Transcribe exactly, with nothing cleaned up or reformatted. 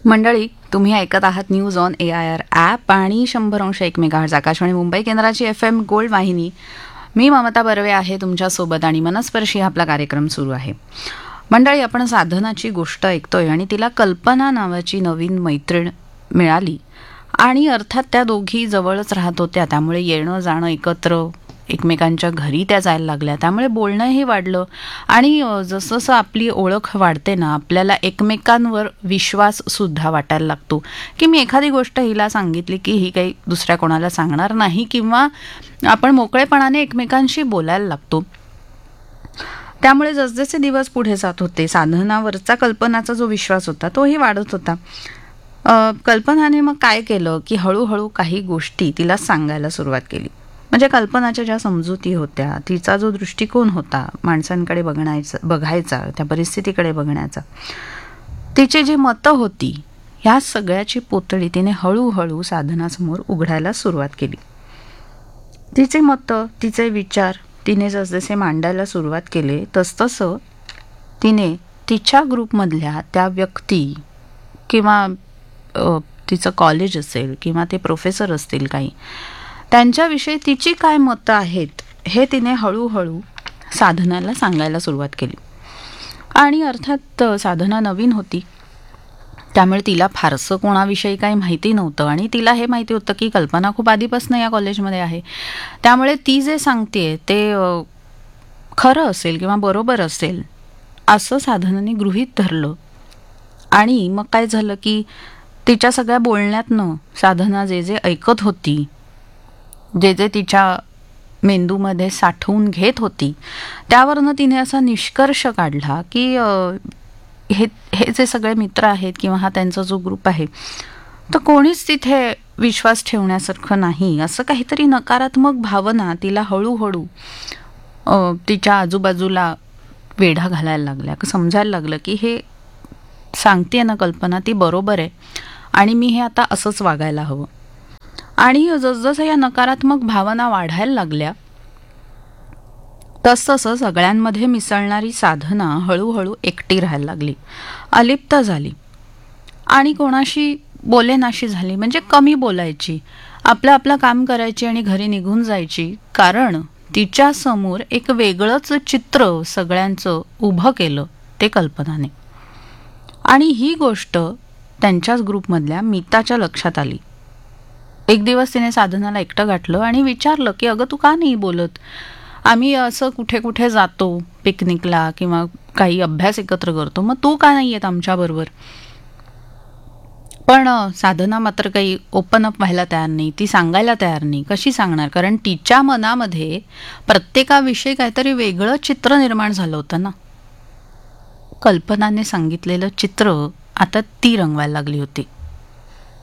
मंडळी, तुम्ही ऐकत आहात news on A I R app आणि शंभर अंश एक मेगाहर्ट्झ आकाशवाणी मुंबई केंद्राची एफ एम गोल्ड वाहिनी. मी ममता बर्वे आहे तुमच्यासोबत आणि मनस्पर्शी आपला कार्यक्रम सुरू आहे. मंडळी, आपण साधनाची गोष्ट ऐकतोय आणि तिला कल्पना नावाची नवीन मैत्रीण मिळाली आणि अर्थात त्या दोघी जवळच राहत होत्या, त्यामुळे येणं जाणं एकत्र, एकमेकांच्या घरी त्या जायला लागल्या, त्यामुळे बोलणंही वाढलं. आणि जसं जसं आपली ओळख वाढते ना, आपल्याला एकमेकांवर विश्वास सुद्धा वाटायला लागतो की मी एखादी गोष्ट हिला सांगितली की ही काही दुसऱ्या कोणाला सांगणार नाही, किंवा आपण मोकळेपणाने एकमेकांशी बोलायला लागतो. त्यामुळे जसजसे दिवस पुढे जात होते, साधनावरचा कल्पनाचा जो विश्वास होता तोही वाढत होता. कल्पनाने मग काय केलं की हळूहळू काही गोष्टी तिला सांगायला सुरुवात केली. म्हणजे कल्पनाच्या ज्या समजुती होत्या, तिचा जो दृष्टिकोन होता माणसांकडे बघण्याचा बघायचा त्या परिस्थितीकडे बघण्याचा, तिची जी मतं होती, ह्या सगळ्याची पोतळी तिने हळूहळू साधनासमोर उघडायला सुरुवात केली. तिचे मतं, तिचे विचार तिने जसजसे मांडायला सुरुवात केले, तसतसं तिने तिच्या ग्रुपमधल्या त्या व्यक्ती किंवा तिचं कॉलेज असेल किंवा ते प्रोफेसर असतील काही, त्यांच्याविषयी तिची काय मतं आहेत हे तिने हळूहळू साधनाला सांगायला सुरुवात केली. आणि अर्थात साधना नवीन होती, त्यामुळे तिला फारसं कोणाविषयी काही माहिती नव्हतं आणि तिला हे माहिती होतं की कल्पना खूप आधीपासून या कॉलेजमध्ये आहे, त्यामुळे ती जे सांगते ते खरं असेल किंवा बरोबर असेल असं साधनाने गृहीत धरलं. आणि मग काय झालं की तिच्या सगळ्या बोलण्यातनं साधना जे जे ऐकत होती, जे जे तिच्या मेंदूमध्ये साठवून घेत होती, त्यावरनं तिने असा निष्कर्ष काढला की हे हे जे सगळे मित्र आहेत किंवा हा त्यांचा जो ग्रुप आहे, तर कोणीच तिथे विश्वास ठेवण्यासारखं नाही. असं काहीतरी नकारात्मक भावना तिला हळूहळू तिच्या आजूबाजूला वेढा घालायला लागल्या. समजायला लागलं की हे सांगते ना कल्पना, ती बरोबर आहे आणि मी हे आता असंच वागायला हवं. आणि जसजसं या नकारात्मक भावना वाढायला लागल्या, तसतसं सगळ्यांमध्ये मिसळणारी साधना हळूहळू एकटी राहायला लागली, अलिप्त झाली आणि कोणाशी बोलेनाशी झाली. म्हणजे कमी बोलायची, आपलं आपलं काम करायची आणि घरी निघून जायची, कारण तिच्या समोर एक वेगळंच चित्र सगळ्यांचं उभं केलं ते कल्पनाने. आणि ही गोष्ट त्यांच्याच ग्रुपमधल्या मीताच्या लक्षात आली. एक दिवस तिने साधनाला एकटं गाठलं आणि विचारलं की अगं तू का नाही बोलत? आम्ही असं कुठे कुठे जातो पिकनिकला किंवा काही अभ्यास एकत्र करतो, मग तू का नाही येत आमच्याबरोबर? पण साधना मात्र काही ओपन अप व्हायला तयार नाही, ती सांगायला तयार नाही. कशी सांगणार? कारण तिच्या मनामध्ये प्रत्येकाविषयी काहीतरी वेगळं चित्र निर्माण झालं होतं ना. कल्पनाने सांगितलेलं चित्र आता ती रंगवायला लागली होती.